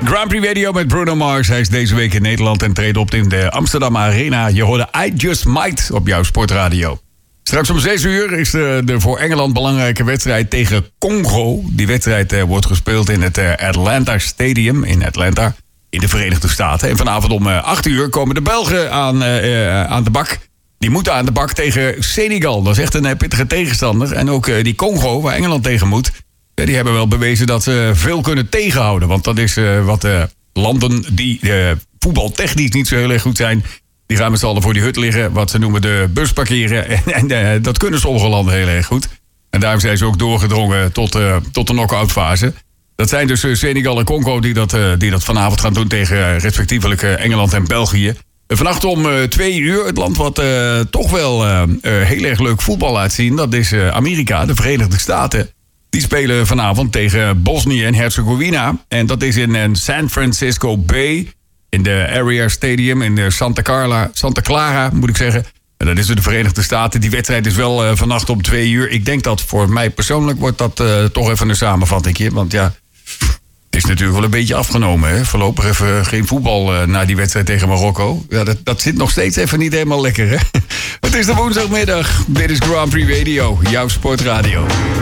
Grand Prix Radio met Bruno Mars. Hij is deze week in Nederland en treedt op in de Amsterdam Arena. Je hoorde I Just Might op jouw sportradio. Straks om 6 uur is de voor Engeland belangrijke wedstrijd tegen Congo. Die wedstrijd wordt gespeeld in het Atlanta Stadium in Atlanta, in de Verenigde Staten. En vanavond om 8 uur komen de Belgen aan de bak. Die moeten aan de bak tegen Senegal. Dat is echt een pittige tegenstander. En ook die Congo, waar Engeland tegen moet, die hebben wel bewezen dat ze veel kunnen tegenhouden. Want dat is wat landen die voetbaltechnisch niet zo heel erg goed zijn, die gaan met z'n allen voor die hut liggen, wat ze noemen de bus parkeren. En dat kunnen sommige landen heel erg goed. En daarom zijn ze ook doorgedrongen tot de knock-out fase. Dat zijn dus Senegal en Congo die dat vanavond gaan doen tegen respectievelijk Engeland en België. Vannacht om 2 uur, het land wat toch wel heel erg leuk voetbal laat zien, dat is Amerika, de Verenigde Staten. Die spelen vanavond tegen Bosnië en Herzegovina. En dat is in San Francisco Bay, in de Area Stadium, in de Santa Clara, moet ik zeggen. En dat is de Verenigde Staten. Die wedstrijd is wel vannacht om 2 uur. Ik denk dat voor mij persoonlijk wordt dat toch even een samenvattingje. Want ja, het is natuurlijk wel een beetje afgenomen. Hè? Voorlopig even geen voetbal na die wedstrijd tegen Marokko. Ja, dat zit nog steeds even niet helemaal lekker, hè? Het is de woensdagmiddag. Dit is Grand Prix Radio, jouw sportradio.